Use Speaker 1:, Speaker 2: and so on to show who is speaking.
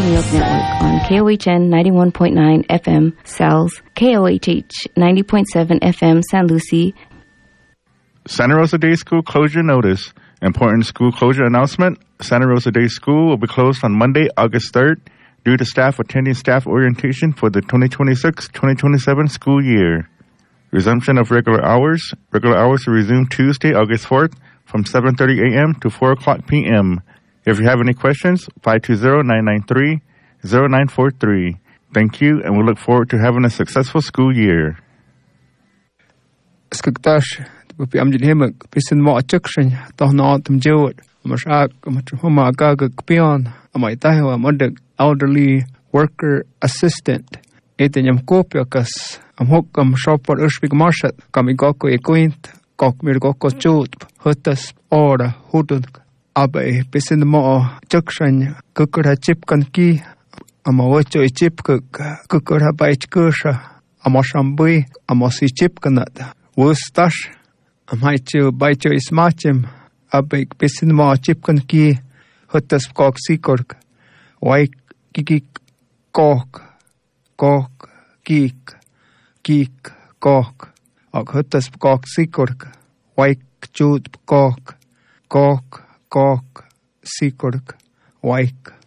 Speaker 1: New York Network on KOHN 91.9 FM, Sal's, KOHH 90.7 FM, San Lucie.
Speaker 2: Santa Rosa Day School closure notice. Important school closure announcement. Santa Rosa Day School will be closed on Monday, August 3rd, due to staff attending staff orientation for the 2026-2027 school year. Resumption of regular hours. Regular hours will resume Tuesday, August 4th from 7:30 a.m. to 4 o'clock p.m. If you have any questions, 520-993-0943. Thank you, and we look forward to having a successful school year.
Speaker 3: Elderly worker assistant. Am hokkam shopper ursvig marshat kamigoko equint kok mirgoko chut hutas ora hudun abe bisin mo jukshan kukura chipkan ki amawacho chipkuk kukura bait kusha amashambui amasi chipkanat wustash amaichu baicho ismachim abe bisin mo chipkan ki hutas kok sikork wai kiki kok kik kok og hutas kok sikork waik chut kok sikork waik